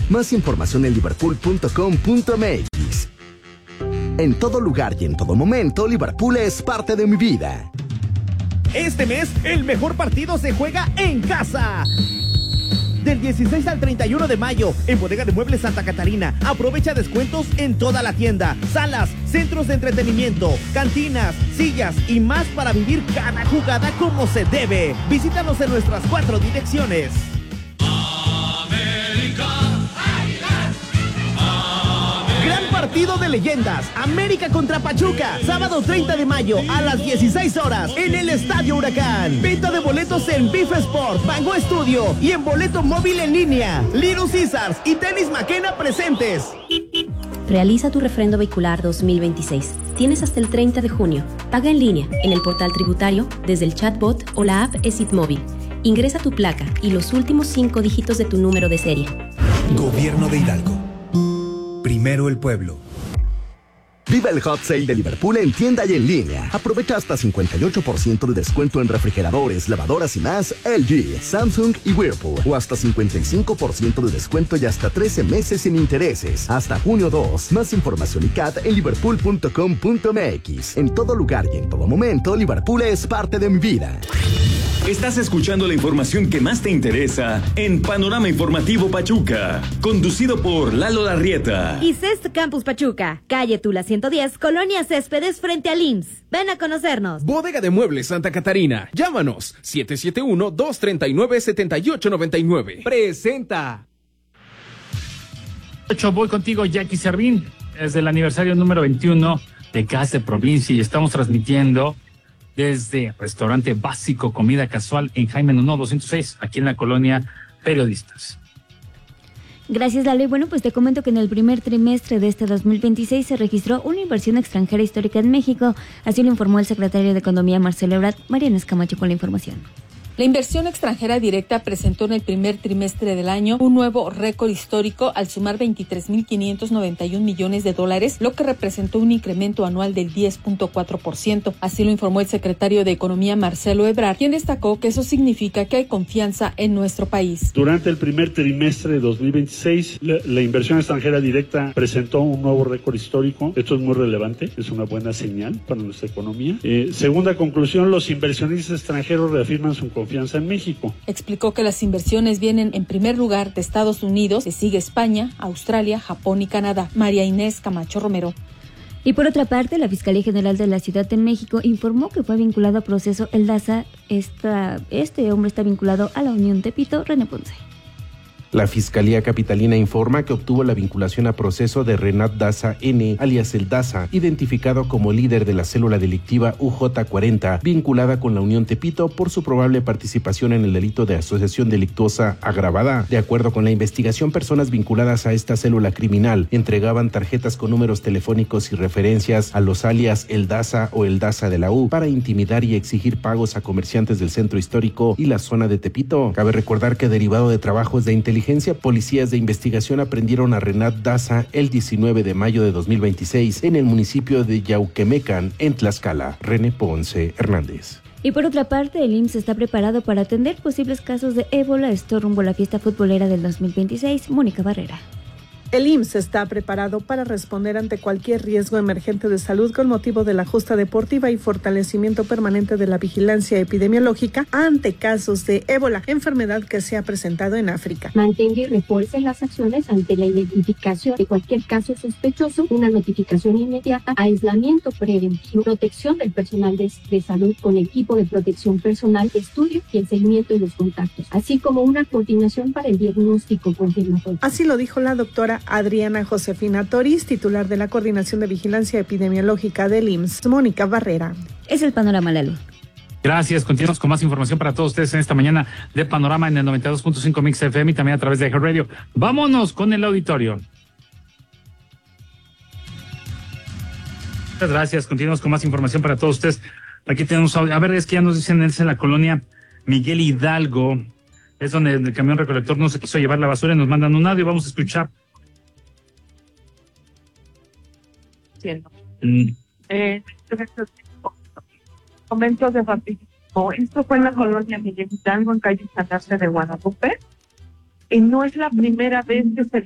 Más información en liverpool.com.mx. En todo lugar y en todo momento, Liverpool es parte de mi vida. Este mes, el mejor partido se juega en casa. Del 16 al 31 de mayo, en Bodega de Muebles Santa Catarina, aprovecha descuentos en toda la tienda, salas, centros de entretenimiento, cantinas, sillas y más para vivir cada jugada como se debe. Visítanos en nuestras 4 direcciones. Gran partido de leyendas, América contra Pachuca, sábado 30 de mayo a las 16 horas en el Estadio Huracán. Venta de boletos en Beef Sport, Bango Studio y en boleto móvil en línea. Little Caesars y Tenis Maquena presentes. Realiza tu refrendo vehicular 2026. Tienes hasta el 30 de junio. Paga en línea, en el portal tributario, desde el chatbot o la app ESIT Móvil. Ingresa tu placa y los últimos 5 dígitos de tu número de serie. Gobierno de Hidalgo. Primero el pueblo. Viva el Hot Sale de Liverpool en tienda y en línea. Aprovecha hasta 58% de descuento en refrigeradores, lavadoras y más LG, Samsung y Whirlpool. O hasta 55% de descuento y hasta 13 meses sin intereses. Hasta junio 2. Más información y CAT en liverpool.com.mx. En todo lugar y en todo momento, Liverpool es parte de mi vida. Estás escuchando la información que más te interesa en Panorama Informativo Pachuca, conducido por Lalo Larrieta. Y CEST Campus Pachuca, calle Tula 110, Colonia Céspedes frente al IMSS. Ven a conocernos. Bodega de Muebles Santa Catarina. Llámanos 771-239-7899. Presenta. Voy contigo, Jackie Servín. Es el aniversario número 21 de Gas de Provincia y estamos transmitiendo desde Restaurante Básico Comida Casual en Jaime Nuno 206, aquí en la colonia Periodistas. Gracias, Lalo. Y bueno, pues te comento que en el primer trimestre de este 2026 se registró una inversión extranjera histórica en México. Así lo informó el secretario de Economía, Marcelo Ebrard. Mariana Escamacho con la información. La inversión extranjera directa presentó en el primer trimestre del año un nuevo récord histórico al sumar 23.591 millones de dólares, lo que representó un incremento anual del 10.4%. Así lo informó el secretario de Economía, Marcelo Ebrard, quien destacó que eso significa que hay confianza en nuestro país. Durante el primer trimestre de 2026, la inversión extranjera directa presentó un nuevo récord histórico. Esto es muy relevante, es una buena señal para nuestra economía. Segunda conclusión, los inversionistas extranjeros reafirman su confianza en México. Explicó que las inversiones vienen en primer lugar de Estados Unidos, se sigue España, Australia, Japón y Canadá. María Inés Camacho Romero. Y por otra parte, la Fiscalía General de la Ciudad de México informó que fue vinculado a proceso el Daza. Este hombre está vinculado a la Unión Tepito. René Ponce. La Fiscalía Capitalina informa que obtuvo la vinculación a proceso de Renat Daza N., alias el Daza, identificado como líder de la célula delictiva UJ40, vinculada con la Unión Tepito por su probable participación en el delito de asociación delictuosa agravada. De acuerdo con la investigación, personas vinculadas a esta célula criminal entregaban tarjetas con números telefónicos y referencias a los alias el Daza o el Daza de la U para intimidar y exigir pagos a comerciantes del centro histórico y la zona de Tepito. Cabe recordar que derivado de trabajos de inteligencia, policías de investigación aprendieron a Renat Daza el 19 de mayo de 2026 en el municipio de Yauquemecan, en Tlaxcala. René Ponce Hernández. Y por otra parte, el IMSS está preparado para atender posibles casos de ébola. Esto rumbo a la fiesta futbolera del 2026. Mónica Barrera. El IMSS está preparado para responder ante cualquier riesgo emergente de salud con motivo de la justa deportiva y fortalecimiento permanente de la vigilancia epidemiológica ante casos de ébola, enfermedad que se ha presentado en África. Mantenga y refuerce las acciones ante la identificación de cualquier caso sospechoso, una notificación inmediata, aislamiento preventivo, protección del personal de salud con equipo de protección personal, estudio y el seguimiento de los contactos, así como una coordinación para el diagnóstico confirmatorio. Así lo dijo la doctora Adriana Josefina Toriz, titular de la Coordinación de Vigilancia Epidemiológica del IMSS. Mónica Barrera. Es el panorama, Lalo. Gracias. Continuamos con más información para todos ustedes en esta mañana de Panorama en el 92.5 Mix FM y también a través de Eje Radio. Vámonos con el auditorio. Muchas gracias. Continuamos con más información para todos ustedes. Aquí tenemos, a ver, es que ya nos dicen, es en la colonia Miguel Hidalgo. Es donde el camión recolector no se quiso llevar la basura y nos mandan un audio. Vamos a escuchar. Momentos de fascismo. Esto fue en la colonia Miguel Hidalgo, en calle San Arce de Guadalupe, y no es la primera vez que se